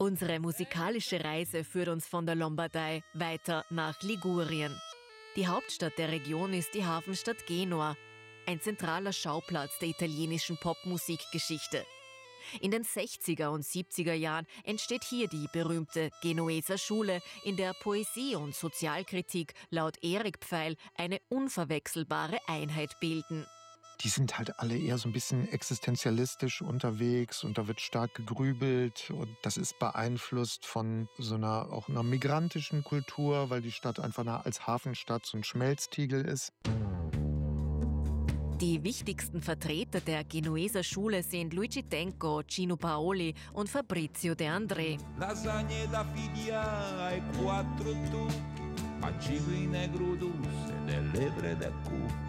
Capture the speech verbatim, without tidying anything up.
Unsere musikalische Reise führt uns von der Lombardei weiter nach Ligurien. Die Hauptstadt der Region ist die Hafenstadt Genua, ein zentraler Schauplatz der italienischen Popmusikgeschichte. In den sechziger und siebziger Jahren entsteht hier die berühmte Genueser Schule, in der Poesie und Sozialkritik laut Erik Pfeil eine unverwechselbare Einheit bilden. Die sind halt alle eher so ein bisschen existenzialistisch unterwegs und da wird stark gegrübelt und das ist beeinflusst von so einer auch einer migrantischen Kultur, weil die Stadt einfach als Hafenstadt so ein Schmelztiegel ist. Die wichtigsten Vertreter der Genueser Schule sind Luigi Tenco, Gino Paoli und Fabrizio De André. Lasagne da figliare e quattro tu, ma cibo in negro dulce delle lebre da cu.